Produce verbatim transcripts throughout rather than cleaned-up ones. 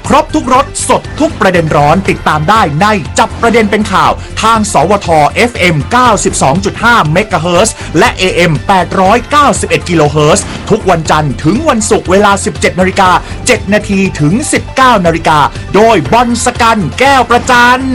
ครบทุกรสสดทุกประเด็นร้อนติดตามได้ในจับประเด็นเป็นข่าวทางสวท เอฟ เอ็ม เก้าสิบสองจุดห้า เมกะเฮิรตซ์และ เอ เอ็ม แปดร้อยเก้าสิบเอ็ด กิโลเฮิรตซ์ทุกวันจันทร์ถึงวันศุกร์เวลา สิบเจ็ดนาฬิกาเจ็ดนาทีถึง สิบเก้านาฬิกาโดยบอลสกันแก้วประจัน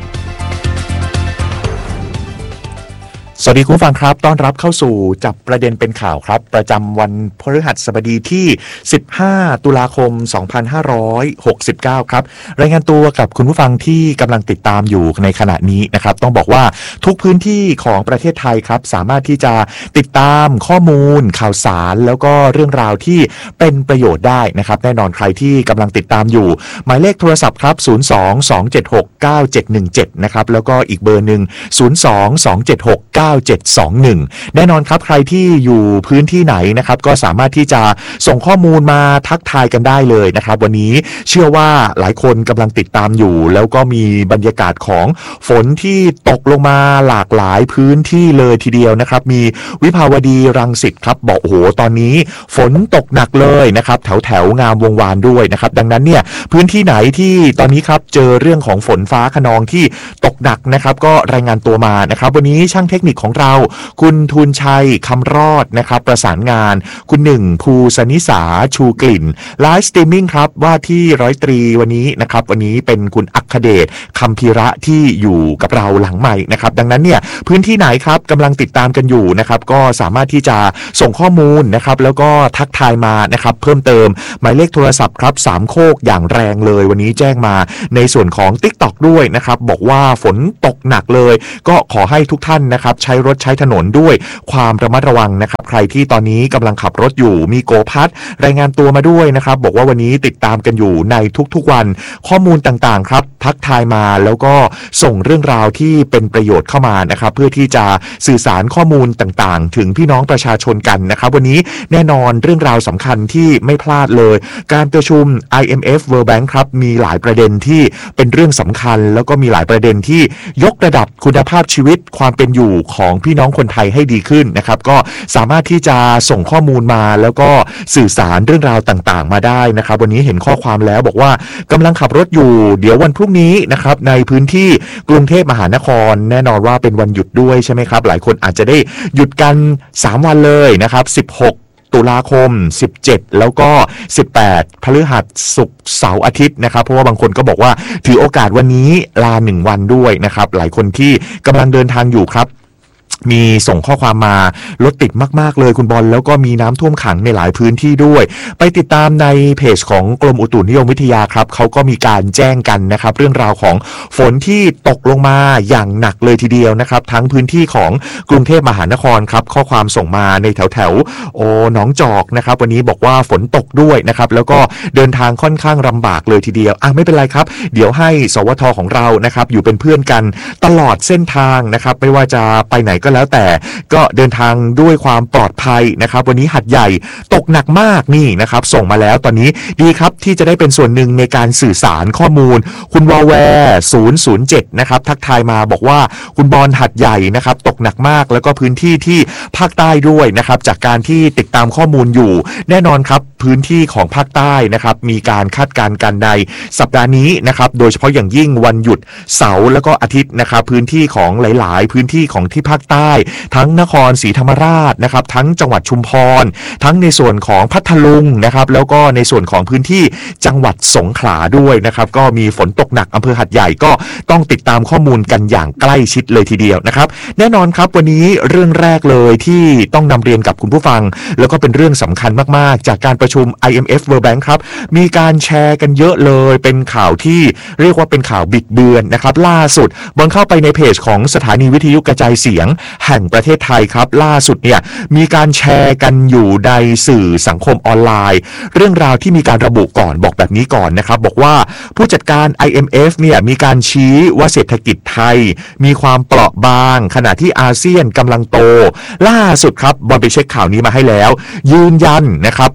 สวัสดีคุณผู้ฟังครับต้อนรับเข้าสู่จับประเด็นเป็นข่าวครับประจำวันพฤหัสบดีที่สิบห้าตุลาคมสองพันห้าร้อยหกสิบเก้าครับรายงานตัวกับคุณผู้ฟังที่กำลังติดตามอยู่ในขณะนี้นะครับต้องบอกว่าทุกพื้นที่ของประเทศไทยครับสามารถที่จะติดตามข้อมูลข่าวสารแล้วก็เรื่องราวที่เป็นประโยชน์ได้นะครับแน่นอนใครที่กำลังติดตามอยู่หมายเลขโทรศัพท์ครับศูนย์ สอง สอง เจ็ด หก เก้า เจ็ด หนึ่ง เจ็ดนะครับแล้วก็อีกเบอร์นึงศูนย์ สอง สอง เจ็ด หก เก้า เจ็ด สอง หนึ่งแน่นอนครับใครที่อยู่พื้นที่ไหนนะครับก็สามารถที่จะส่งข้อมูลมาทักทายกันได้เลยนะครับวันนี้เชื่อว่าหลายคนกำลังติดตามอยู่แล้วก็มีบรรยากาศของฝนที่ตกลงมาหลากหลายพื้นที่เลยทีเดียวนะครับมีวิภาวดีรังสิตครับบอกโอ้โหตอนนี้ฝนตกหนักเลยนะครับแถวแถวงามวงวานด้วยนะครับดังนั้นเนี่ยพื้นที่ไหนที่ตอนนี้ครับเจอเรื่องของฝนฟ้าคะนองที่ตกหนักนะครับก็รายงานตัวมานะครับวันนี้ช่างเทคนิคของเราคุณทูลชัยคำรอดนะครับประสานงานคุณหนึ่งภูสนิสาชูกลิ่นไลฟ์สตรีมมิ่งครับว่าที่ร้อยตรีวันนี้นะครับวันนี้เป็นคุณอัคเดชคำพีระที่อยู่กับเราหลังใหม่นะครับดังนั้นเนี่ยพื้นที่ไหนครับกำลังติดตามกันอยู่นะครับก็สามารถที่จะส่งข้อมูลนะครับแล้วก็ทักทายมานะครับเพิ่มเติมหมายเลขโทรศัพท์ครับสามโคกอย่างแรงเลยวันนี้แจ้งมาในส่วนของ ติ๊กต็อก ด้วยนะครับบอกว่าฝนตกหนักเลยก็ขอให้ทุกท่านนะครับใช้รถใช้ถนนด้วยความระมัดระวังนะครับใครที่ตอนนี้กำลังขับรถอยู่มีโกพัดรายงานตัวมาด้วยนะครับบอกว่าวันนี้ติดตามกันอยู่ในทุกๆวันข้อมูลต่างๆครับทักทายมาแล้วก็ส่งเรื่องราวที่เป็นประโยชน์เข้ามานะครับเพื่อที่จะสื่อสารข้อมูลต่างๆถึงพี่น้องประชาชนกันนะครับวันนี้แน่นอนเรื่องราวสำคัญที่ไม่พลาดเลยการประชุม ไอ เอ็ม เอฟ World Bank ครับมีหลายประเด็นที่เป็นเรื่องสำคัญแล้วก็มีหลายประเด็นที่ยกระดับคุณภาพชีวิตความเป็นอยู่ของพี่น้องคนไทยให้ดีขึ้นนะครับก็สามารถที่จะส่งข้อมูลมาแล้วก็สื่อสารเรื่องราวต่างๆมาได้นะครับวันนี้เห็นข้อความแล้วบอกว่ากำลังขับรถอยู่เดี๋ยววันพรุ่งนี้นะครับในพื้นที่กรุงเทพมหานครแน่นอนว่าเป็นวันหยุดด้วยใช่ไหมครับหลายคนอาจจะได้หยุดกันสามวันเลยนะครับสิบหกตุลาคมสิบเจ็ดแล้วก็สิบแปดพฤหัสศุกร์เสาร์อาทิตย์นะครับเพราะว่าบางคนก็บอกว่าถือโอกาสวันนี้ลาหนึ่งวันด้วยนะครับหลายคนที่กำลังเดินทางอยู่ครับมีส่งข้อความมารถติดมากๆเลยคุณบอลแล้วก็มีน้ำท่วมขังในหลายพื้นที่ด้วยไปติดตามในเพจของกรมอุตุนิยมวิทยาครับเขาก็มีการแจ้งกันนะครับเรื่องราวของฝนที่ตกลงมาอย่างหนักเลยทีเดียวนะครับทั้งพื้นที่ของกรุงเทพมหานครครับข้อความส่งมาในแถวแถวโอ้หนองจอกนะครับวันนี้บอกว่าฝนตกด้วยนะครับแล้วก็เดินทางค่อนข้างลำบากเลยทีเดียวอ่ะไม่เป็นไรครับเดี๋ยวให้สวทของเรานะครับอยู่เป็นเพื่อนกันตลอดเส้นทางนะครับไม่ว่าจะไปไหนก็แล้วแต่ก็เดินทางด้วยความปลอดภัยนะครับวันนี้หัดใหญ่ตกหนักมากนี่นะครับส่งมาแล้วตอนนี้ดีครับที่จะได้เป็นส่วนหนึ่งในการสื่อสารข้อมูลคุณวอลแวร์ศูนย์ ศูนย์ เจ็ดนะครับทักทายมาบอกว่าคุณบอลหัดใหญ่นะครับตกหนักมากแล้วก็พื้นที่ที่ภาคใต้ด้วยนะครับจากการที่ติดตามข้อมูลอยู่แน่นอนครับพื้นที่ของภาคใต้นะครับมีการคาดการณ์กันในสัปดาห์นี้นะครับโดยเฉพาะอย่างยิ่งวันหยุดเสาร์แล้วก็อาทิตย์นะครับพื้นที่ของหลายๆพื้นที่ของที่ภาคใต้ทั้งนครศรีธรรมราชนะครับทั้งจังหวัดชุมพรทั้งในส่วนของพัทลุงนะครับแล้วก็ในส่วนของพื้นที่จังหวัดสงขลาด้วยนะครับก็มีฝนตกหนักอำเภอหัดใหญ่ก็ต้องติดตามข้อมูลกันอย่างใกล้ชิดเลยทีเดียวนะครับแน่นอนครับวันนี้เรื่องแรกเลยที่ต้องนำเรียนกับคุณผู้ฟังแล้วก็เป็นเรื่องสำคัญมากๆจากการประชุม ไอ เอ็ม เอฟ World Bank ครับมีการแชร์กันเยอะเลยเป็นข่าวที่เรียกว่าเป็นข่าวบิดเบือนนะครับล่าสุดบนเข้าไปในเพจของสถานีวิทยุกระจายเสียงแห่งประเทศไทยครับล่าสุดเนี่ยมีการแชร์กันอยู่ในสื่อสังคมออนไลน์เรื่องราวที่มีการระบุก่อนบอกแบบนี้ก่อนนะครับบอกว่าผู้จัดการ ไอ เอ็ม เอฟ เนี่ยมีการชี้ว่าเศรษฐกิจไทยมีความเปราะบางขณะที่อาเซียนกำลังโตล่าสุดครับบอลไปเช็คข่าวนี้มาให้แล้วยืนยันนะครับใครที่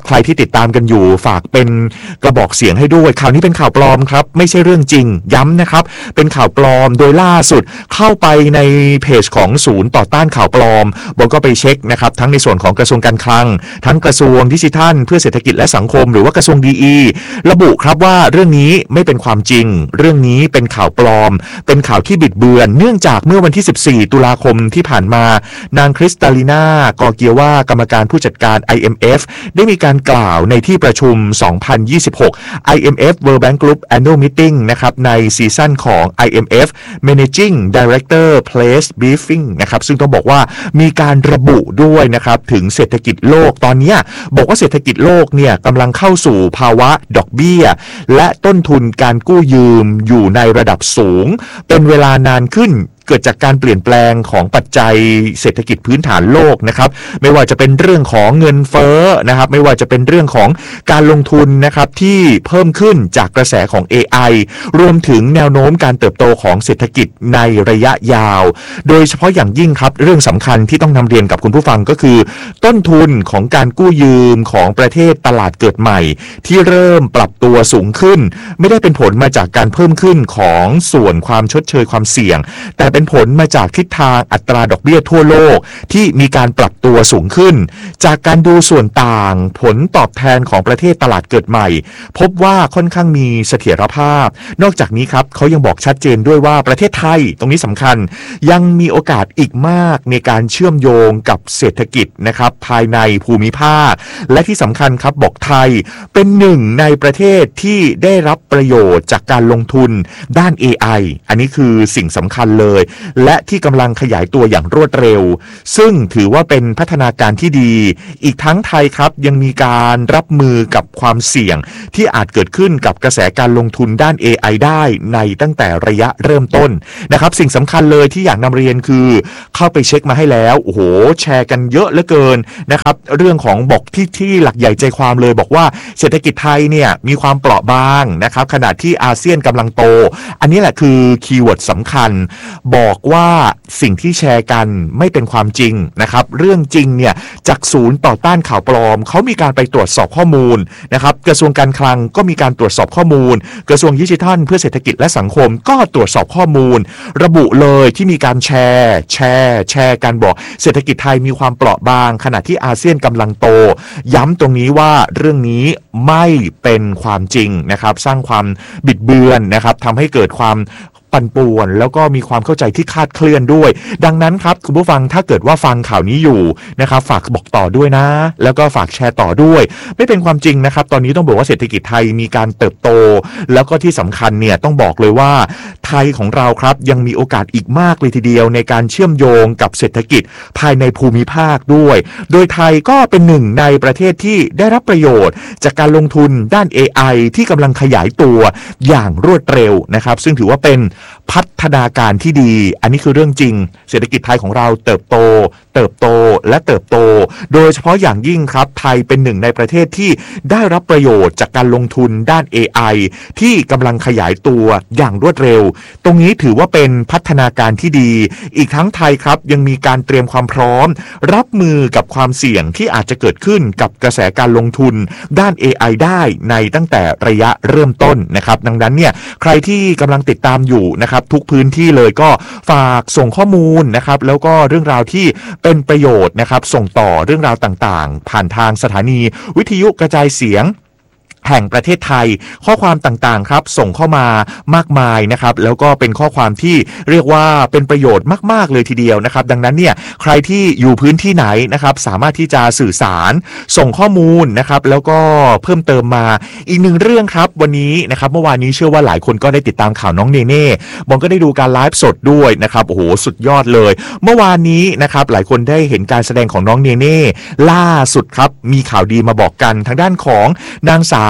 ติดตามกันอยู่ฝากเป็นกระบอกเสียงให้ด้วยข่าวนี้เป็นข่าวปลอมครับไม่ใช่เรื่องจริงย้ำนะครับเป็นข่าวปลอมโดยล่าสุดเข้าไปในเพจของศูนย์ต่อต้านข่าวปลอมบนก็ไปเช็คนะครับทั้งในส่วนของกระทรวงการคลังทั้งกระทรวงดิจิทัลเพื่อเศรษฐกิจและสังคมหรือว่ากระทรวงดีอีระบุครับว่าเรื่องนี้ไม่เป็นความจริงเรื่องนี้เป็นข่าวปลอมเป็นข่าวที่บิดเบือนเนื่องจากเมื่อวันที่สิบสี่ตุลาคมที่ผ่านมานางคริสตาลีนากอเกียวากรรมการผู้จัดการ ไอ เอ็ม เอฟ ได้มีการกล่าวในที่ประชุมสองพันยี่สิบหก ไอ เอ็ม เอฟ World Bank Group Annual Meeting นะครับในซีซั่นของ ไอ เอ็ม เอฟ Managing Director Place Briefing นะครับซึ่งต้องบอกว่ามีการระบุด้วยนะครับถึงเศรษฐกิจโลกตอนนี้บอกว่าเศรษฐกิจโลกเนี่ยกำลังเข้าสู่ภาวะดอกเบี้ยและต้นทุนการกู้ยืมอยู่ในระดับสูงเป็นเวลานานขึ้นเกิดจากการเปลี่ยนแปลงของปัจจัยเศรษฐกิจพื้นฐานโลกนะครับไม่ว่าจะเป็นเรื่องของเงินเฟ้อนะครับไม่ว่าจะเป็นเรื่องของการลงทุนนะครับที่เพิ่มขึ้นจากกระแสของ เอ ไอ รวมถึงแนวโน้มการเติบโตของเศรษฐกิจในระยะยาวโดยเฉพาะอย่างยิ่งครับเรื่องสำคัญที่ต้องนำเรียนกับคุณผู้ฟังก็คือต้นทุนของการกู้ยืมของประเทศตลาดเกิดใหม่ที่เริ่มปรับตัวสูงขึ้นไม่ได้เป็นผลมาจากการเพิ่มขึ้นของส่วนความชดเชยความเสี่ยงแต่เป็นผลมาจากทิศทางอัตราดอกเบี้ยทั่วโลกที่มีการปรับตัวสูงขึ้นจากการดูส่วนต่างผลตอบแทนของประเทศตลาดเกิดใหม่พบว่าค่อนข้างมีเสถียรภาพนอกจากนี้ครับเขายังบอกชัดเจนด้วยว่าประเทศไทยตรงนี้สำคัญยังมีโอกาสอีกมากในการเชื่อมโยงกับเศรษฐกิจนะครับภายในภูมิภาคและที่สำคัญครับบอกไทยเป็นหนึ่งในประเทศที่ได้รับประโยชน์จากการลงทุนด้าน เอ ไอ อันนี้คือสิ่งสำคัญเลยและที่กำลังขยายตัวอย่างรวดเร็วซึ่งถือว่าเป็นพัฒนาการที่ดีอีกทั้งไทยครับยังมีการรับมือกับความเสี่ยงที่อาจเกิดขึ้นกับกระแสการลงทุนด้าน เอ ไอ ได้ในตั้งแต่ระยะเริ่มต้นนะครับสิ่งสำคัญเลยที่อยากนำเรียนคือเข้าไปเช็คมาให้แล้วโอ้โหแชร์กันเยอะเหลือเกินนะครับเรื่องของบอกที่ที่หลักใหญ่ใจความเลยบอกว่าเศรษฐกิจไทยเนี่ยมีความเปราะบางนะครับขณะที่อาเซียนกำลังโตอันนี้แหละคือคีย์เวิร์ดสำคัญบอกว่าสิ่งที่แชร์กันไม่เป็นความจริงนะครับเรื่องจริงเนี่ยจากศูนย์ต่อต้านข่าวปลอมเขามีการไปตรวจสอบข้อมูลนะครับกระทรวงการคลังก็มีการตรวจสอบข้อมูลกระทรวงดิจิทัลเพื่อเศรษฐกิจและสังคมก็ตรวจสอบข้อมูลระบุเลยที่มีการแชร์แชร์แชร์กันบอกเศรษฐกิจไทยมีความเปราะบางขณะที่อาเซียนกำลังโตย้ำตรงนี้ว่าเรื่องนี้ไม่เป็นความจริงนะครับสร้างความบิดเบือนนะครับทำให้เกิดความปั่นป่วนแล้วก็มีความเข้าใจที่คลาดเคลื่อนด้วยดังนั้นครับคุณผู้ฟังถ้าเกิดว่าฟังข่าวนี้อยู่นะครับฝากบอกต่อด้วยนะแล้วก็ฝากแชร์ต่อด้วยไม่เป็นความจริงนะครับตอนนี้ต้องบอกว่าเศรษฐกิจไทยมีการเติบโตแล้วก็ที่สำคัญเนี่ยต้องบอกเลยว่าไทยของเราครับยังมีโอกาสอีกมากเลยทีเดียวในการเชื่อมโยงกับเศรษฐกิจภายในภูมิภาคด้วยโดยไทยก็เป็นหนึ่งในประเทศที่ได้รับประโยชน์จากการลงทุนด้าน เอ ไอ ที่กำลังขยายตัวอย่างรวดเร็วนะครับซึ่งถือว่าเป็นพัฒนาการที่ดีอันนี้คือเรื่องจริงเศรษฐกิจไทยของเราเติบโตเติบโตและเติบโตโดยเฉพาะอย่างยิ่งครับไทยเป็นหนึ่งในประเทศที่ได้รับประโยชน์จากการลงทุนด้าน เอ ไอ ที่กำลังขยายตัวอย่างรวดเร็วตรงนี้ถือว่าเป็นพัฒนาการที่ดีอีกทั้งไทยครับยังมีการเตรียมความพร้อมรับมือกับความเสี่ยงที่อาจจะเกิดขึ้นกับกระแสการลงทุนด้าน เอ ไอ ได้ในตั้งแต่ระยะเริ่มต้นนะครับดังนั้นเนี่ยใครที่กำลังติดตามอยู่นะครับทุกพื้นที่เลยก็ฝากส่งข้อมูลนะครับแล้วก็เรื่องราวที่เป็นประโยชน์นะครับส่งต่อเรื่องราวต่างๆผ่านทางสถานีวิทยุกระจายเสียงแห่งประเทศไทยข้อความต่างๆครับส่งเข้ามามากมายนะครับแล้วก็เป็นข้อความที่เรียกว่าเป็นประโยชน์มากๆเลยทีเดียวนะครับดังนั้นเนี่ยใครที่อยู่พื้นที่ไหนนะครับสามารถที่จะสื่อสารส่งข้อมูลนะครับแล้วก็เพิ่มเติมมาอีกหนึ่งเรื่องครับวันนี้นะครับเมื่อวานนี้เชื่อว่าหลายคนก็ได้ติดตามข่าวน้องเนเน่บอลก็ได้ดูการไลฟ์สดด้วยนะครับโอ้โหสุดยอดเลยเมื่อวานนี้นะครับหลายคนได้เห็นการแสดงของน้องเนเน่ล่าสุดครับมีข่าวดีมาบอกกันทางด้านของนางสาว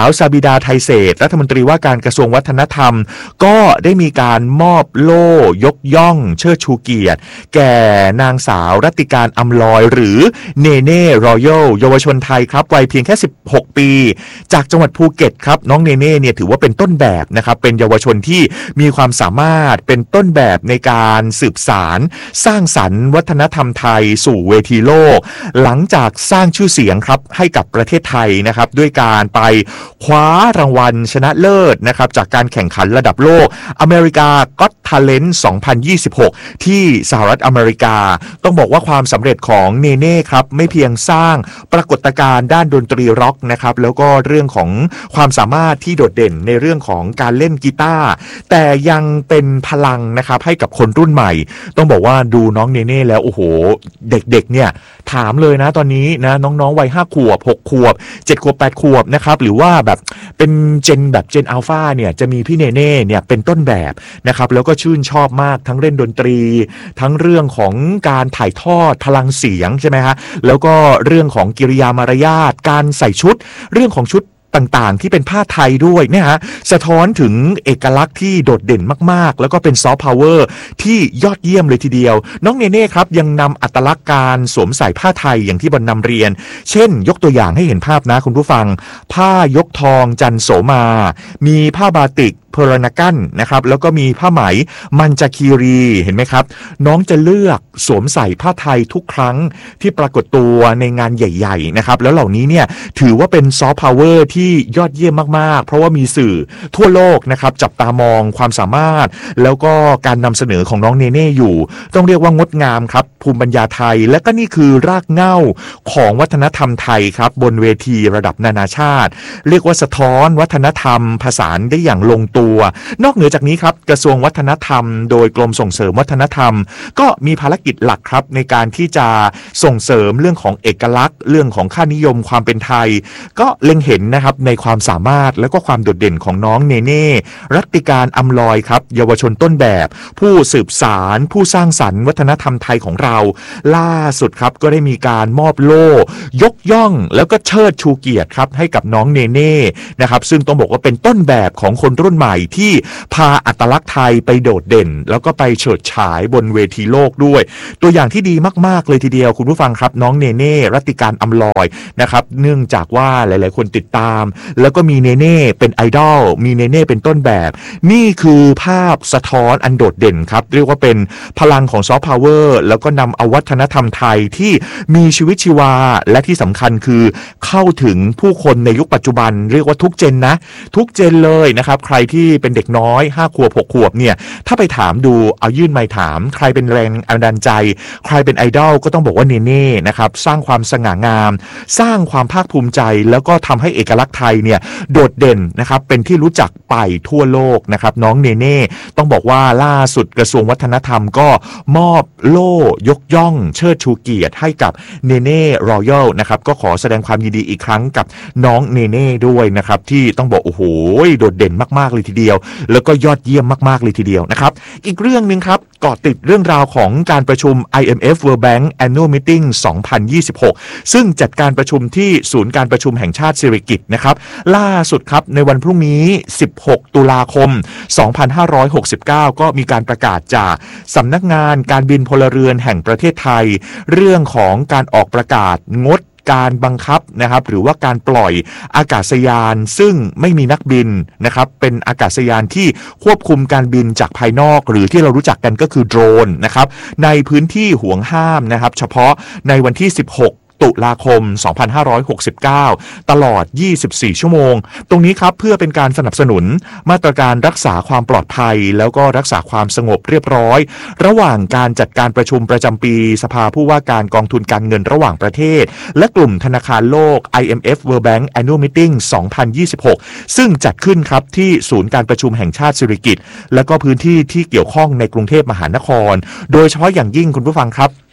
าวซาบิดาไทเศษรัฐมนตรีว่าการกระทรวงวัฒนธรรมก็ได้มีการมอบโล่ยกย่องเชิดชูเกียรติแก่นางสาวรัตติการอำลอยหรือเนเน่รอยัลเยาวชนไทยครับวัยเพียงแค่สิบหกปีจากจังหวัดภูเก็ตครับน้องเนเน่เนี่ยถือว่าเป็นต้นแบบนะครับเป็นเยาวชนที่มีความสามารถเป็นต้นแบบในการสืบสารสร้างสรรค์วัฒนธรรมไทยสู่เวทีโลกหลังจากสร้างชื่อเสียงครับให้กับประเทศไทยนะครับด้วยการไปคว้ารางวัลชนะเลิศนะครับจากการแข่งขันระดับโลกอเมริกาก็อต Talent สองพันยี่สิบหกที่สหรัฐอเมริกาต้องบอกว่าความสำเร็จของเนเน่ครับไม่เพียงสร้างปรากฏการณ์ด้านดนตรีร็อกนะครับแล้วก็เรื่องของความสามารถที่โดดเด่นในเรื่องของการเล่นกีตาร์แต่ยังเป็นพลังนะครับให้กับคนรุ่นใหม่ต้องบอกว่าดูน้องเนเน่แล้วโอ้โหเด็กๆเนี่ยถามเลยนะตอนนี้นะน้องๆวัยห้าขวบหกขวบเจ็ดขวบแปดขวบนะครับหรือว่าแบบเป็นเจนแบบเจนอัลฟาเนี่ยจะมีพี่เนเน่เนี่ยเป็นต้นแบบนะครับแล้วก็ชื่นชอบมากทั้งเล่นดนตรีทั้งเรื่องของการถ่ายทอดพลังเสียงใช่ไหมฮะแล้วก็เรื่องของกิริยามารยาทการใส่ชุดเรื่องของชุดต่างๆที่เป็นผ้าไทยด้วยเนี่ยฮะสะท้อนถึงเอกลักษณ์ที่โดดเด่นมากๆแล้วก็เป็นซอฟต์พาวเวอร์ที่ยอดเยี่ยมเลยทีเดียวน้องเนเน่ครับยังนำอัตลักษณ์การสวมใส่ผ้าไทยอย่างที่บรรนำเรียนเช่นยกตัวอย่างให้เห็นภาพนะคุณผู้ฟังผ้ายกทองจันโสมามีผ้าบาติกเพลนากันนะครับแล้วก็มีผ้าไหมมันจาคีรีเห็นไหมครับน้องจะเลือกสวมใส่ผ้าไทยทุกครั้งที่ปรากฏตัวในงานใหญ่ๆนะครับแล้วเหล่านี้เนี่ยถือว่าเป็นซอฟต์พาวเวอร์ที่ยอดเยี่ยมมากๆเพราะว่ามีสื่อทั่วโลกนะครับจับตามองความสามารถแล้วก็การนำเสนอของน้องเนเน่อยู่ต้องเรียกว่างดงามครับภูมิปัญญาไทยและก็นี่คือรากเหง้าของวัฒนธรรมไทยครับบนเวทีระดับนานาชาติเรียกว่าสะท้อนวัฒนธรรมผสานได้อย่างลงตัวนอกเหนือจากนี้ครับกระทรวงวัฒนธรรมโดยกรมส่งเสริมวัฒนธรรมก็มีภารกิจหลักครับในการที่จะส่งเสริมเรื่องของเอกลักษณ์เรื่องของค่านิยมความเป็นไทยก็เล็งเห็นนะครับในความสามารถและก็ความโดดเด่นของน้องเนเน่รัตติการอำลอยครับเยาวชนต้นแบบผู้สืบสารผู้สร้างสรรค์วัฒนธรรมไทยของเราล่าสุดครับก็ได้มีการมอบโล่ยกย่องแล้วก็เชิดชูเกียรติครับให้กับน้องเนเน่นะครับซึ่งต้องบอกว่าเป็นต้นแบบของคนรุ่นใหม่ที่พาอัตลักษณ์ไทยไปโดดเด่นแล้วก็ไปเฉิดฉายบนเวทีโลกด้วยตัวอย่างที่ดีมากๆเลยทีเดียวคุณผู้ฟังครับน้องเนเน่รัตติการอำลอยนะครับเนื่องจากว่าหลายๆคนติดตามแล้วก็มีเนเน่เป็นไอดอลมีเนเน่เป็นต้นแบบนี่คือภาพสะท้อนอันโดดเด่นครับเรียกว่าเป็นพลังของซอฟต์พาวเวอร์แล้วก็นำเอาวัฒนธรรมไทยที่มีชีวิตชีวาและที่สำคัญคือเข้าถึงผู้คนในยุคปัจจุบันเรียกว่าทุกเจนนะทุกเจนเลยนะครับใครที่เป็นเด็กน้อยห้าขวบหกขวบเนี่ยถ้าไปถามดูเอายื่นไมค์ถามใครเป็นแรงบันดาลใจใครเป็นไอดอลก็ต้องบอกว่าเนเน่นะครับสร้างความสง่างามสร้างความภาคภูมิใจแล้วก็ทำให้เอกลักษณ์ไทยเนี่ยโดดเด่นนะครับเป็นที่รู้จักไปทั่วโลกนะครับน้องเนเน่ต้องบอกว่าล่าสุดกระทรวงวัฒนธรรมก็มอบโล่ยกย่องเชิดชูเกียรติให้กับเนเน่รอยัลนะครับก็ขอแสดงความยินดีอีกครั้งกับน้องเนเน่ด้วยนะครับที่ต้องบอกโอ้โหโดดเด่นมากๆเลยทีเดียวแล้วก็ยอดเยี่ยมมากๆเลยทีเดียวนะครับอีกเรื่องนึงครับเกาะติดเรื่องราวของการประชุม ไอ เอ็ม เอฟ World Bank Annual Meeting สองพันยี่สิบหกซึ่งจัดการประชุมที่ศูนย์การประชุมแห่งชาติสิริกิติ์นะครับล่าสุดครับในวันพรุ่งนี้สิบหกตุลาคมสองพันห้าร้อยหกสิบเก้าก็มีการประกาศจากสำนักงานการบินพลเรือนแห่งประเทศไทยเรื่องของการออกประกาศงดการบังคับนะครับหรือว่าการปล่อยอากาศยานซึ่งไม่มีนักบินนะครับเป็นอากาศยานที่ควบคุมการบินจากภายนอกหรือที่เรารู้จักกันก็คือโดรนนะครับในพื้นที่ห่วงห้ามนะครับเฉพาะในวันที่สิบหกตุลาคมสองพันห้าร้อยหกสิบเก้าตลอดยี่สิบสี่ชั่วโมงตรงนี้ครับเพื่อเป็นการสนับสนุนมาตรการรักษาความปลอดภัยแล้วก็รักษาความสงบเรียบร้อยระหว่างการจัดการประชุมประจำปีสภาผู้ว่าการกองทุนการเงินระหว่างประเทศและกลุ่มธนาคารโลก ไอ เอ็ม เอฟ World Bank Annual Meeting สองพันยี่สิบหกซึ่งจัดขึ้นครับที่ศูนย์การประชุมแห่งชาติสิริกิติ์และก็พื้นที่ที่เกี่ยวข้องในกรุงเทพมหานครโดยเฉพาะอย่างยิ่งคุณผู้ฟังครับ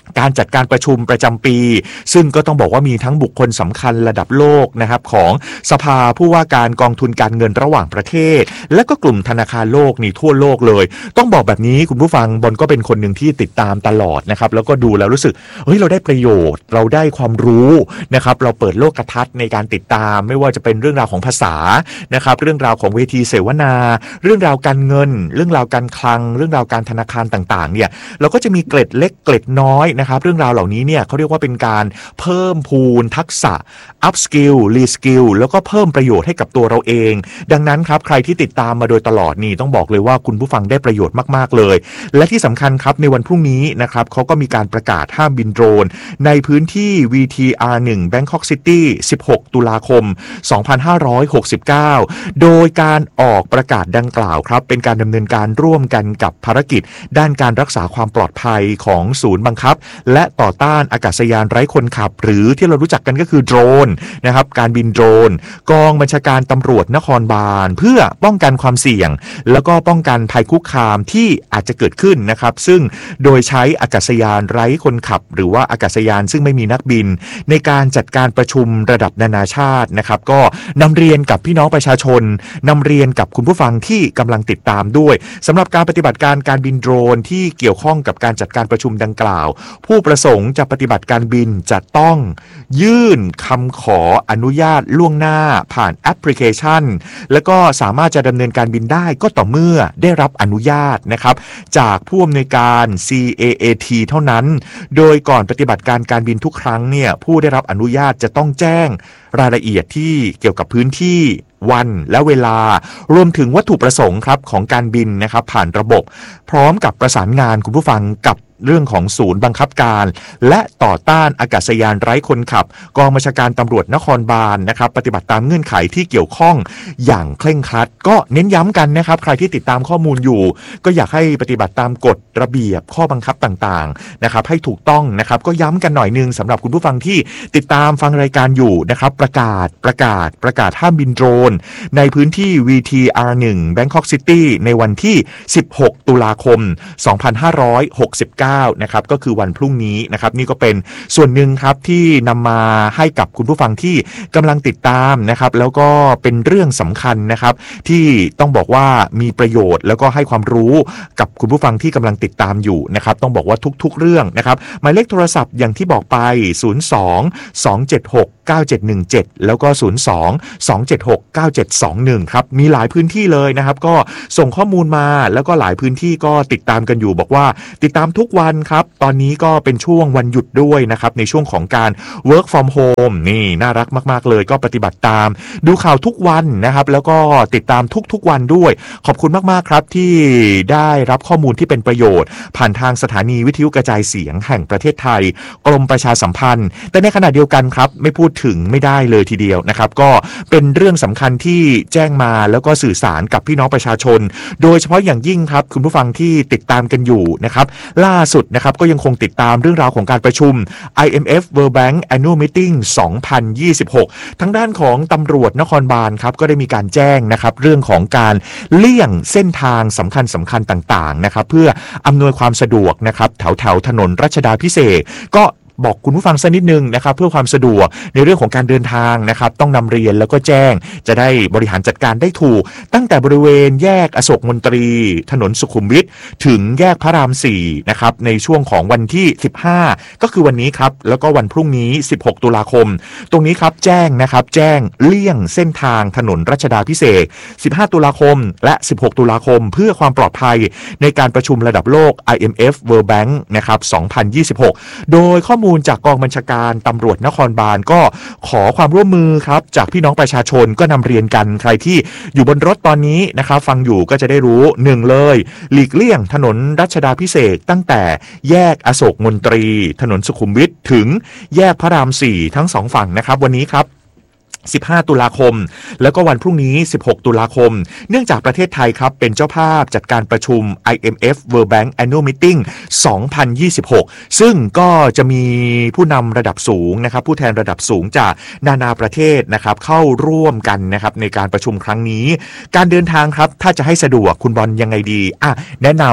การจัดการประชุมประจำปีซึ่งก็ต้องบอกว่ามีทั้งบุคคลสำคัญระดับโลกนะครับของสภาผู้ว่าการกองทุนการเงินระหว่างประเทศและก็กลุ่มธนาคารโลกนี่ทั่วโลกเลยต้องบอกแบบนี้คุณผู้ฟังบอลก็เป็นคนหนึ่งที่ติดตามตลอดนะครับแล้วก็ดูแล้วรู้สึกเฮ้ยเราได้ประโยชน์เราได้ความรู้นะครับเราเปิดโลกทัศน์ในการติดตามไม่ว่าจะเป็นเรื่องราวของภาษานะครับเรื่องราวของเวทีเสวนาเรื่องราวการเงินเรื่องราวการคลังเรื่องราวการธนาคารต่างๆเนี่ยเราก็จะมีเกร็ดเล็กเกร็ดน้อยนะครับเรื่องราวเหล่านี้เนี่ยเขาเรียกว่าเป็นการเพิ่มพูนทักษะ up skill re skill แล้วก็เพิ่มประโยชน์ให้กับตัวเราเองดังนั้นครับใครที่ติดตามมาโดยตลอดนี่ต้องบอกเลยว่าคุณผู้ฟังได้ประโยชน์มากๆเลยและที่สำคัญครับในวันพรุ่งนี้นะครับเขาก็มีการประกาศห้ามบินโดรนในพื้นที่ วี ที อาร์ หนึ่ง Bangkok City สิบหกตุลาคมสองพันห้าร้อยหกสิบเก้าโดยการออกประกาศดังกล่าวครับเป็นการดำเนินการร่วมกันกับภารกิจด้านการรักษาความปลอดภัยของศูนย์บังคับและต่อต้านอากาศยานไร้คนขับหรือที่เรารู้จักกันก็คือโดรนนะครับการบินโดรนกองบัญชาการตำรวจนครบาลเพื่อป้องกันความเสี่ยงแล้วก็ป้องกันภัยคุกคามที่อาจจะเกิดขึ้นนะครับซึ่งโดยใช้อากาศยานไร้คนขับหรือว่าอากาศยานซึ่งไม่มีนักบินในการจัดการประชุมระดับนานาชาตินะครับก็นำเรียนกับพี่น้องประชาชนนำเรียนกับคุณผู้ฟังที่กำลังติดตามด้วยสำหรับการปฏิบัติการการบินโดรนที่เกี่ยวข้องกับการจัดการประชุมดังกล่าวผู้ประสงค์จะปฏิบัติการบินจะต้องยื่นคำขออนุญาตล่วงหน้าผ่านแอปพลิเคชันแล้วก็สามารถจะดำเนินการบินได้ก็ต่อเมื่อได้รับอนุญาตนะครับจากผู้อำนวยการ ซี เอ เอ ที เท่านั้นโดยก่อนปฏิบัติการการบินทุกครั้งเนี่ยผู้ได้รับอนุญาตจะต้องแจ้งรายละเอียดที่เกี่ยวกับพื้นที่วันและเวลารวมถึงวัตถุประสงค์ครับของการบินนะครับผ่านระบบพร้อมกับประสานงานคุณผู้ฟังกับเรื่องของศูนย์บังคับการและต่อต้านอากาศยานไร้คนขับกองบัญชาการตำรวจนครบาลนะครับปฏิบัติตามเงื่อนไขที่เกี่ยวข้องอย่างเคร่งครัดก็เน้นย้ำกันนะครับใครที่ติดตามข้อมูลอยู่ก็อยากให้ปฏิบัติตามกฎระเบียบข้อบังคับต่างๆนะครับให้ถูกต้องนะครับก็ย้ำกันหน่อยนึงสำหรับคุณผู้ฟังที่ติดตามฟังรายการอยู่นะครับประกาศประกาศประกาศห้ามบินโดรนในพื้นที่ วี ที อาร์ หนึ่ง Bangkok City ในวันที่สิบหกตุลาคมสองพันห้าร้อยหกสิบเก้านะครับก็คือวันพรุ่งนี้นะครับนี่ก็เป็นส่วนหนึ่งครับที่นำมาให้กับคุณผู้ฟังที่กำลังติดตามนะครับแล้วก็เป็นเรื่องสำคัญนะครับที่ต้องบอกว่ามีประโยชน์แล้วก็ให้ความรู้กับคุณผู้ฟังที่กำลังติดตามอยู่นะครับต้องบอกว่าทุกๆเรื่องนะครับหมายเลขโทรศัพท์อย่างที่บอกไปศูนย์ สอง สอง เจ็ด หก เก้า เจ็ด หนึ่ง เจ็ดแล้วก็ศูนย์ สอง สอง เจ็ด หก เก้า เจ็ด สอง หนึ่งครับมีหลายพื้นที่เลยนะครับก็ส่งข้อมูลมาแล้วก็หลายพื้นที่ก็ติดตามกันอยู่บอกว่าติดตามทุกวันครับตอนนี้ก็เป็นช่วงวันหยุดด้วยนะครับในช่วงของการ work from home นี่น่ารักมากๆเลยก็ปฏิบัติตามดูข่าวทุกวันนะครับแล้วก็ติดตามทุกๆวันด้วยขอบคุณมากๆครับที่ได้รับข้อมูลที่เป็นประโยชน์ผ่านทางสถานีวิทยุกระจายเสียงแห่งประเทศไทยกรมประชาสัมพันธ์แต่ในขณะเดียวกันครับไม่พูดถึงไม่ได้เลยทีเดียวนะครับก็เป็นเรื่องสำคัญที่แจ้งมาแล้วก็สื่อสารกับพี่น้องประชาชนโดยเฉพาะอย่างยิ่งครับคุณผู้ฟังที่ติดตามกันอยู่นะครับล่าสุดนะครับก็ยังคงติดตามเรื่องราวของการประชุม ไอ เอ็ม เอฟ World Bank Annual Meeting สองพันยี่สิบหกทางด้านของตำรวจนครบาลครับก็ได้มีการแจ้งนะครับเรื่องของการเลี่ยงเส้นทางสำคัญสำคัญต่างๆนะครับเพื่ออำนวยความสะดวกนะครับแถวแถวถนนรัชดาภิเษกก็บอกคุณผู้ฟังสักนิดนึงนะครับเพื่อความสะดวกในเรื่องของการเดินทางนะครับต้องนำเรียนแล้วก็แจ้งจะได้บริหารจัดการได้ถูกตั้งแต่บริเวณแยกอโศกมนตรีถนนสุขุมวิทถึงแยกพระรามสี่นะครับในช่วงของวันที่สิบห้าก็คือวันนี้ครับแล้วก็วันพรุ่งนี้สิบหกตุลาคมตรงนี้ครับแจ้งนะครับแจ้งเลี่ยงเส้นทางถนนรัชดาภิเษกสิบห้าตุลาคมและสิบหกตุลาคมเพื่อความปลอดภัยในการประชุมระดับโลก ไอ เอ็ม เอฟ World Bank นะครับสองพันยี่สิบหกโดยข้อมูลจากกองบัญชาการตำรวจนครบาลก็ขอความร่วมมือครับจากพี่น้องประชาชนก็นำเรียนกันใครที่อยู่บนรถตอนนี้นะครับฟังอยู่ก็จะได้รู้หนึ่งเลยหลีกเลี่ยงถนนรัชดาภิเษกตั้งแต่แยกอโศกมนตรีถนนสุขุมวิทถึงแยกพระรามสี่ทั้งสองฝั่งนะครับวันนี้ครับสิบห้าตุลาคมแล้วก็วันพรุ่งนี้สิบหกตุลาคมเนื่องจากประเทศไทยครับเป็นเจ้าภาพจัดการประชุม ไอ เอ็ม เอฟ World Bank Annual Meeting สองพันยี่สิบหกซึ่งก็จะมีผู้นำระดับสูงนะครับผู้แทนระดับสูงจากนานาประเทศนะครับเข้าร่วมกันนะครับในการประชุมครั้งนี้การเดินทางครับถ้าจะให้สะดวกคุณบอลยังไงดีอ่ะแนะนำ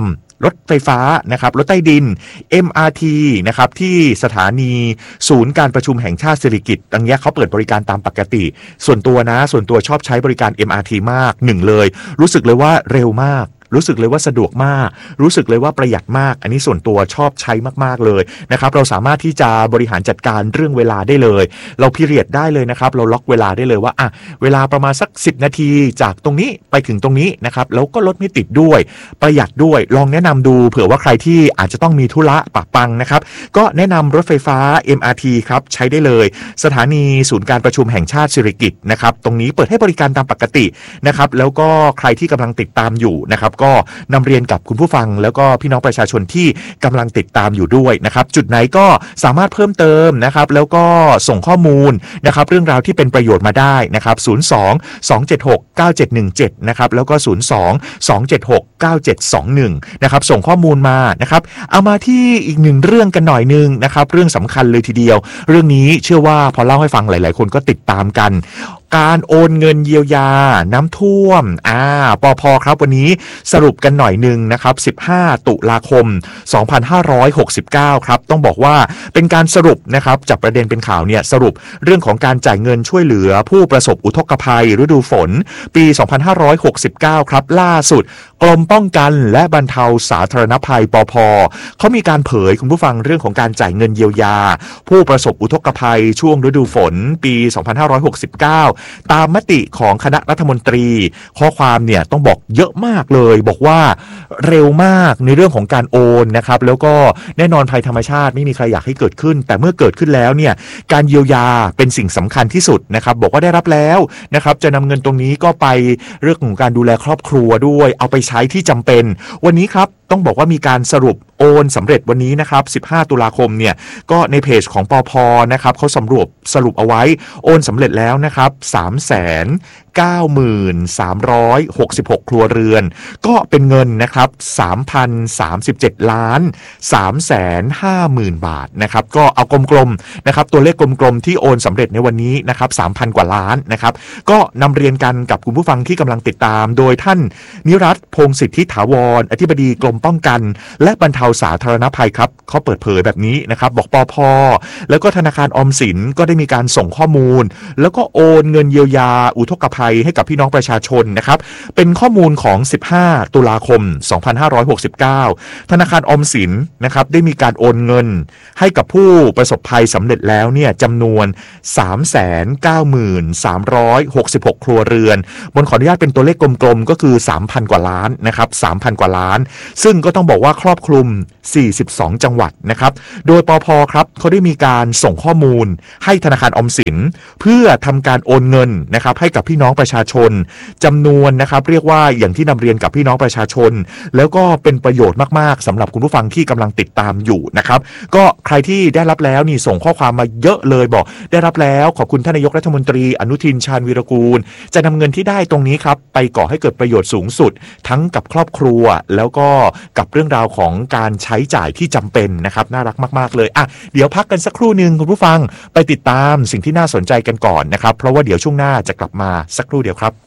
รถไฟฟ้านะครับรถใต้ดิน เอ็ม อาร์ ที นะครับที่สถานีศูนย์การประชุมแห่งชาติสิริกิติ์ดังนี้เขาเปิดบริการตามปกติส่วนตัวนะส่วนตัวชอบใช้บริการ เอ็ม อาร์ ที มากหนึ่งเลยรู้สึกเลยว่าเร็วมากรู้สึกเลยว่าสะดวกมากรู้สึกเลยว่าประหยัดมากอันนี้ส่วนตัวชอบใช้มากๆเลยนะครับเราสามารถที่จะบริหารจัดการเรื่องเวลาได้เลยเราพิเรียดได้เลยนะครับเราล็อกเวลาได้เลยว่าอ่ะเวลาประมาณสักสิบนาทีจากตรงนี้ไปถึงตรงนี้นะครับแล้วก็รถไม่ติดด้วยประหยัดด้วยลองแนะนำดูเผื่อว่าใครที่อาจจะต้องมีธุระปะปังนะครับก็แนะนำรถไฟฟ้า เอ็ม อาร์ ที ครับใช้ได้เลยสถานีศูนย์การประชุมแห่งชาติสิริกิติ์นะครับตรงนี้เปิดให้บริการตามปกตินะครับแล้วก็ใครที่กำลังติดตามอยู่นะครับก็นำเรียนกับคุณผู้ฟังแล้วก็พี่น้องประชาชนที่กำลังติดตามอยู่ด้วยนะครับจุดไหนก็สามารถเพิ่มเติมนะครับแล้วก็ส่งข้อมูลนะครับเรื่องราวที่เป็นประโยชน์มาได้นะครับศูนย์ สอง สอง เจ็ด หก เก้า เจ็ด หนึ่ง เจ็ดนะครับแล้วก็ศูนย์ สอง สอง เจ็ด หก เก้า เจ็ด สอง หนึ่งนะครับส่งข้อมูลมานะครับเอามาที่อีกหนึ่งเรื่องกันหน่อยนึงนะครับเรื่องสำคัญเลยทีเดียวเรื่องนี้เชื่อว่าพอเล่าให้ฟังหลายๆคนก็ติดตามกันการโอนเงินเยียวยาน้ำท่วมอ่าปภ.ครับวันนี้สรุปกันหน่อยนึงนะครับสิบห้าตุลาคมสองพันห้าร้อยหกสิบเก้าครับต้องบอกว่าเป็นการสรุปนะครับจากประเด็นเป็นข่าวเนี่ยสรุปเรื่องของการจ่ายเงินช่วยเหลือผู้ประสบอุทกภัยฤดูฝนปีสองพันห้าร้อยหกสิบเก้าครับล่าสุดกรมป้องกันและบรรเทาสาธารณภัยปภ.เขามีการเผยคุณผู้ฟังเรื่องของการจ่ายเงินเยียวยาผู้ประสบอุทกภัยช่วงฤดูฝนปีสองพันห้าร้อยหกสิบเก้าตามมติของคณะรัฐมนตรีข้อความเนี่ยต้องบอกเยอะมากเลยบอกว่าเร็วมากในเรื่องของการโอนนะครับแล้วก็แน่นอนภัยธรรมชาติไม่มีใครอยากให้เกิดขึ้นแต่เมื่อเกิดขึ้นแล้วเนี่ยการเยียวยาเป็นสิ่งสำคัญที่สุดนะครับบอกว่าได้รับแล้วนะครับจะนำเงินตรงนี้ก็ไปเรื่องของการดูแลครอบครัวด้วยเอาไปใช้ที่จำเป็นวันนี้ครับต้องบอกว่ามีการสรุปโอนสำเร็จวันนี้นะครับสิบห้าตุลาคมเนี่ยก็ในเพจของปภ.นะครับเขาสำรวจสรุปเอาไว้โอนสำเร็จแล้วนะครับ สามแสนเก้าหมื่นสามร้อยหกสิบหก ครัวเรือนก็เป็นเงินนะครับ สามพันสามสิบเจ็ดล้านสามแสนห้าหมื่น บาทนะครับก็เอากลมๆนะครับตัวเลขกลมๆที่โอนสำเร็จในวันนี้นะครับ สามพัน กว่าล้านนะครับก็นำเรียนกันกับคุณผู้ฟังที่กำลังติดตามโดยท่านนิรัตน์พงษ์สิทธิถาวรอธิบดีกรมป้องกันและบรรเทาสาธารณภัยครับเขาเปิดเผยแบบนี้นะครับบอกปภ.แล้วก็ธนาคารออมสินก็ได้มีการส่งข้อมูลแล้วก็โอนเงินเยียวยาอุทกภัยให้กับพี่น้องประชาชนนะครับเป็นข้อมูลของสิบห้าตุลาคมสองพันห้าร้อยหกสิบเก้าธนาคารออมสินนะครับได้มีการโอนเงินให้กับผู้ประสบภัยสำเร็จแล้วเนี่ยจำนวน สามแสนเก้าหมื่นสามร้อยหกสิบหก ครัวเรือนบนขออนุญาตเป็นตัวเลขกลมๆก็คือ สามพัน กว่าล้านนะครับ สามพัน กว่าล้านซึ่งก็ต้องบอกว่าครอบคลุมสี่สิบสองจังหวัดนะครับโดยปภ.ครับเขาได้มีการส่งข้อมูลให้ธนาคารออมสินเพื่อทำการโอนเงินนะครับให้กับพี่น้องประชาชนจำนวนนะครับเรียกว่าอย่างที่นำเรียนกับพี่น้องประชาชนแล้วก็เป็นประโยชน์มากๆสำหรับคุณผู้ฟังที่กำลังติดตามอยู่นะครับก็ใครที่ได้รับแล้วนี่ส่งข้อความมาเยอะเลยบอกได้รับแล้วขอบคุณท่านนายกรัฐมนตรีอนุทินชาญวีรกูลจะนำเงินที่ได้ตรงนี้ครับไปก่อให้เกิดประโยชน์สูงสุดทั้งกับครอบครัวแล้วก็กับเรื่องราวของการใช้จ่ายที่จำเป็นนะครับน่ารักมากๆเลยอ่ะเดี๋ยวพักกันสักครู่นึงคุณผู้ฟังไปติดตามสิ่งที่น่าสนใจกันก่อนนะครับเพราะว่าเดี๋ยวช่วงหน้าจะกลับมาสักครู่เดียวครับ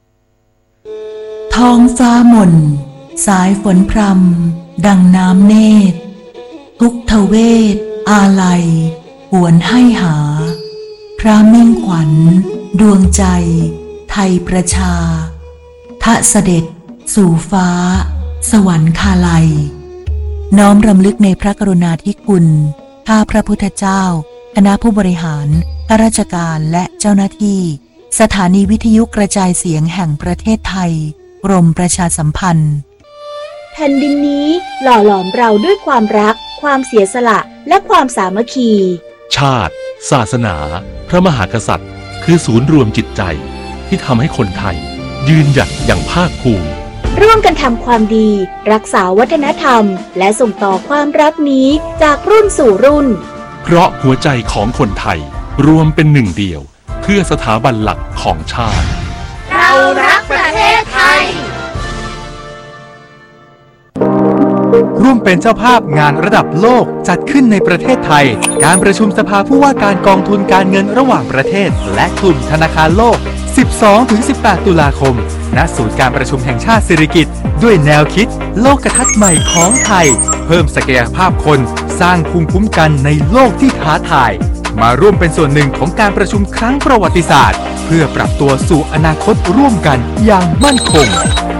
ท้องฟ้าหม่นสายฝนพรำดังน้ำเนตรทุกทเวทอาลัยหวนให้หาพระมิ่งขวัญดวงใจไทยประชาทะเสด็จสู่ฟ้าสวรรคาลัยน้อมรำลึกในพระกรุณาธิคุณข้าพระพุทธเจ้าคณะผู้บริหารข้าราชการและเจ้าหน้าที่สถานีวิทยุกระจายเสียงแห่งประเทศไทยกรมประชาสัมพันธ์แผ่นดินนี้หล่อหลอมเราด้วยความรักความเสียสละและความสามัคคีชาติศาสนาพระมหากษัตริย์คือศูนย์รวมจิตใจที่ทำให้คนไทยยืนหยัดอย่างภาคภูมิร่วมกันทำความดีรักษาวัฒนธรรมและส่งต่อความรักนี้จากรุ่นสู่รุ่นเพราะหัวใจของคนไทยรวมเป็นหนึ่งเดียวเพื่อสถาบันหลักของชาติเรารักประเทศไทยร่วมเป็นเจ้าภาพงานระดับโลกจัดขึ้นในประเทศไทยการประชุมสภาผู้ว่าการกองทุนการเงินระหว่างประเทศและกลุ่มธนาคารโลก สิบสองถึงสิบแปด ตุลาคมณศูนย์การประชุมแห่งชาติสิริกิติ์ด้วยแนวคิดโลกทัศน์ใหม่ของไทยเพิ่มศักยภาพคนสร้างภูมิคุ้มกันในโลกที่ท้าทายมาร่วมเป็นส่วนหนึ่งของการประชุมครั้งประวัติศาสตร์เพื่อปรับตัวสู่อนาคตร่วมกันอย่างมั่นคง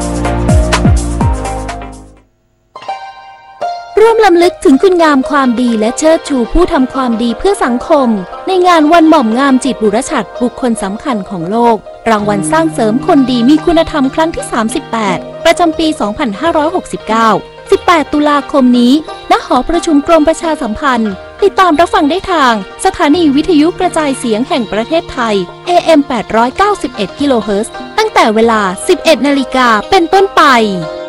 ร่วมรำลึกถึงคุณงามความดีและเชิดชูผู้ทำความดีเพื่อสังคมในงานวันหม่อมงามจิตบุรชัดบุคคลสำคัญของโลกรางวัลสร้างเสริมคนดีมีคุณธรรมครั้งที่ สามสิบแปด ประจำปี สองพันห้าร้อยหกสิบเก้า สิบแปด ตุลาคมนี้ณหอประชุมกรมประชาสัมพันธ์ติดตามรับฟังได้ทางสถานีวิทยุกระจายเสียงแห่งประเทศไทย เอ เอ็ม แปดร้อยเก้าสิบเอ็ด กิโลเฮิรตซ์ตั้งแต่เวลา สิบเอ็ด นาฬิกาเป็นต้นไป